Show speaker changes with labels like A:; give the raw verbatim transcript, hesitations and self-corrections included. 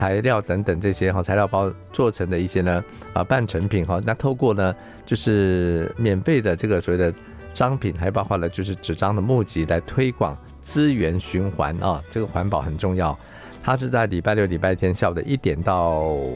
A: 材料等等这些哈材料包做成的一些呢啊半成品哈，那透过呢就是免费的这个所谓的商品，还包括了就是纸张的募集来推广资源循环啊，这个环保很重要。它是在礼拜六、礼拜天下午的一点到